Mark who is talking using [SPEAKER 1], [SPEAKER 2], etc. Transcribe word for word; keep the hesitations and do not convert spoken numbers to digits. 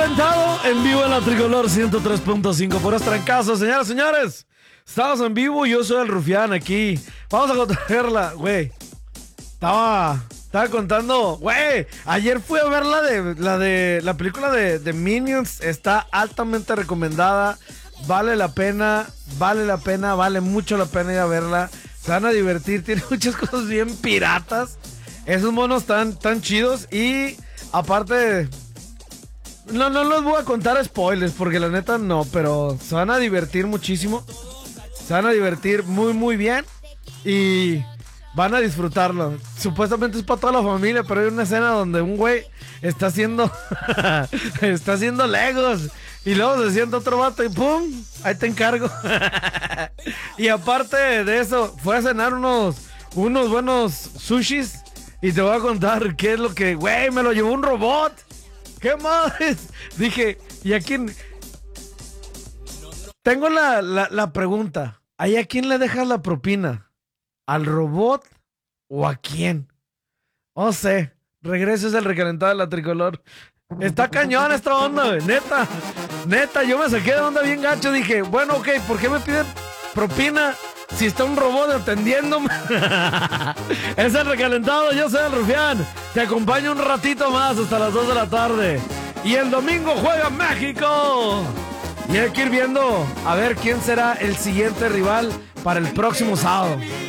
[SPEAKER 1] Recalentado en vivo en la Tricolor ciento tres punto cinco. Puros trancazos, señoras y señores. Estamos en vivo, yo soy el Rufián aquí. Vamos a contarla, güey. Estaba, estaba contando, güey. Ayer fui a ver la de la, de, la película de, de Minions. Está altamente recomendada. Vale la pena, vale la pena, vale mucho la pena ir a verla. Se van a divertir, tiene muchas cosas bien piratas. Esos monos tan, tan chidos. Y aparte, no, no les voy a contar spoilers porque la neta no, pero se van a divertir muchísimo. Se van a divertir muy muy bien y van a disfrutarlo. Supuestamente es para toda la familia, pero hay una escena donde un güey está haciendo está haciendo Legos y luego se sienta otro vato y ¡pum! Ahí te encargo. Y aparte de eso, fue a cenar unos, unos buenos sushis y te voy a contar qué es lo que, güey, me lo llevó un robot. ¿Qué más? Dije, ¿y a quién? Tengo la, la, la pregunta. ¿Ahí a quién le dejas la propina? ¿Al robot o a quién? No sé. Regreso es el recalentado de la Tricolor. Está cañón esta onda, güey. Neta. Neta, yo me saqué de onda bien gacho. Dije, bueno, ok, ¿por qué me piden propina si está un robot atendiéndome? Es el recalentado, yo soy el Rufián. Te acompaño un ratito más hasta las dos de la tarde. Y el domingo juega México. Y hay que ir viendo a ver quién será el siguiente rival para el próximo sábado.